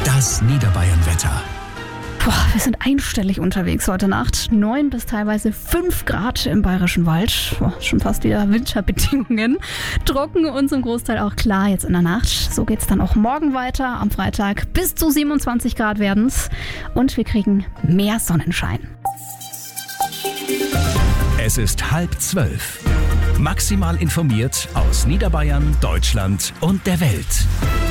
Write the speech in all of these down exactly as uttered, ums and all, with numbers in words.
Das Niederbayern-Wetter. Boah, wir sind einstellig unterwegs heute Nacht. neun bis teilweise fünf Grad im Bayerischen Wald. Boah, schon fast wieder Winterbedingungen. Trocken und zum Großteil auch klar jetzt in der Nacht. So geht's dann auch morgen weiter. Am Freitag bis zu siebenundzwanzig Grad werden's. Und wir kriegen mehr Sonnenschein. Es ist halb zwölf. Maximal informiert aus Niederbayern, Deutschland und der Welt.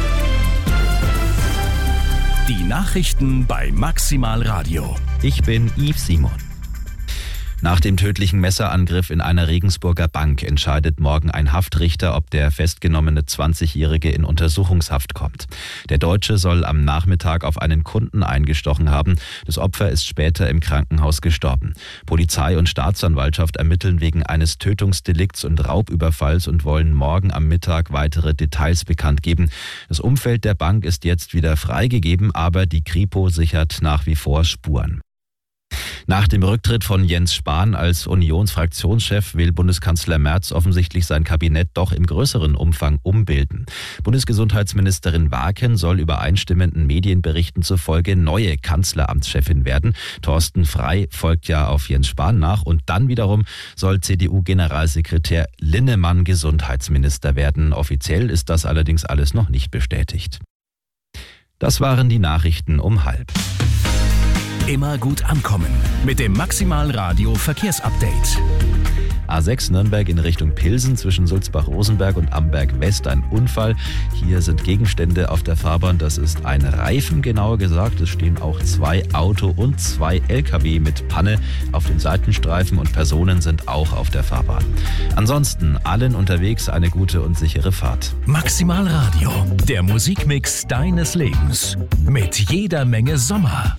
Die Nachrichten bei Maximal Radio. Ich bin Yves Simon. Nach dem tödlichen Messerangriff in einer Regensburger Bank entscheidet morgen ein Haftrichter, ob der festgenommene zwanzigjährige in Untersuchungshaft kommt. Der Deutsche soll am Nachmittag auf einen Kunden eingestochen haben. Das Opfer ist später im Krankenhaus gestorben. Polizei und Staatsanwaltschaft ermitteln wegen eines Tötungsdelikts und Raubüberfalls und wollen morgen am Mittag weitere Details bekannt geben. Das Umfeld der Bank ist jetzt wieder freigegeben, aber die Kripo sichert nach wie vor Spuren. Nach dem Rücktritt von Jens Spahn als Unionsfraktionschef will Bundeskanzler Merz offensichtlich sein Kabinett doch im größeren Umfang umbilden. Bundesgesundheitsministerin Waaken soll übereinstimmenden Medienberichten zufolge neue Kanzleramtschefin werden. Thorsten Frey folgt ja auf Jens Spahn nach und dann wiederum soll C D U-Generalsekretär Linnemann Gesundheitsminister werden. Offiziell ist das allerdings alles noch nicht bestätigt. Das waren die Nachrichten um halb. Immer gut ankommen mit dem Maximal Radio Verkehrsupdate. A sechs Nürnberg in Richtung Pilsen zwischen Sulzbach-Rosenberg und Amberg West ein Unfall. Hier sind Gegenstände auf der Fahrbahn. Das ist ein Reifen, genauer gesagt. Es stehen auch zwei Auto- und zwei L K W mit Panne auf den Seitenstreifen und Personen sind auch auf der Fahrbahn. Ansonsten allen unterwegs eine gute und sichere Fahrt. Maximal Radio, der Musikmix deines Lebens. Mit jeder Menge Sommer.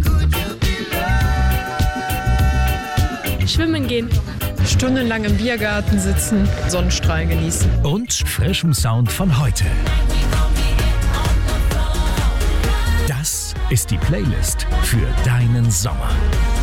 Schwimmen gehen. Stundenlang im Biergarten sitzen, Sonnenstrahlen genießen. Und frischem Sound von heute. Das ist die Playlist für deinen Sommer.